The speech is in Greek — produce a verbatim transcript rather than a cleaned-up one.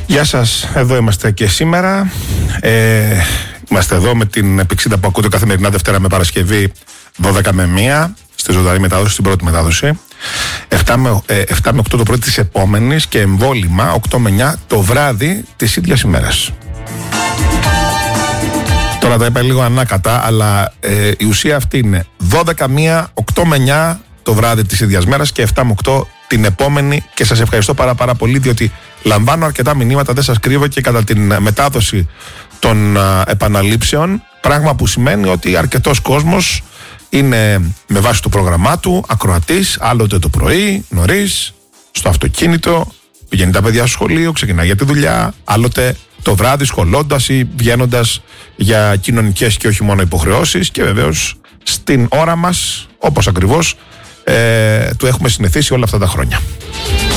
Γεια σας, εδώ είμαστε και σήμερα. Ε, είμαστε εδώ με την Επεξήντα που ακούτε καθημερινά Δευτέρα με Παρασκευή δώδεκα με μία στη ζωντανή μετάδοση, στην πρώτη μετάδοση. επτά με οκτώ το πρωί της επόμενης και εμβόλυμα οκτώ με εννιά το βράδυ της ίδιας ημέρας. Τώρα τα είπα λίγο ανάκατα, αλλά ε, η ουσία αυτή είναι δώδεκα με μία, οκτώ με εννιά το βράδυ της ίδιας μέρας και επτά με οκτώ την επόμενη, και σας ευχαριστώ πάρα πάρα πολύ, διότι λαμβάνω αρκετά μηνύματα, δεν σας κρύβω, και κατά την μετάδοση των α, επαναλήψεων, πράγμα που σημαίνει ότι αρκετός κόσμος είναι με βάση το πρόγραμμά του ακροατής, άλλοτε το πρωί, νωρίς, στο αυτοκίνητο, πηγαίνει τα παιδιά στο σχολείο, ξεκινάει για τη δουλειά, άλλοτε το βράδυ σχολώντας ή βγαίνοντας για κοινωνικές και όχι μόνο υποχρεώσεις, και βεβαίως στην ώρα μας, όπως ακριβώς ε, του έχουμε συνηθίσει όλα αυτά τα χρόνια.